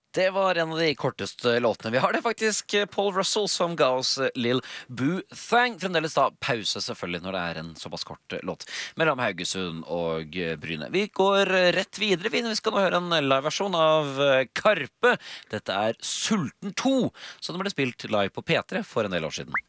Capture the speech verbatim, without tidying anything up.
Det var en av de korteste låtene vi har. Det er faktisk Paul Russell som ga oss Lil Boo Thang. Fremdeles da pause selvfølgelig når det er en såpass kort låt mellom Haugesund og Bryne. Vi går rett videre. Vi skal nå høre en liveversjon av Karpe. Dette er Sulten to, som ble spilt live på P tre for en del år siden.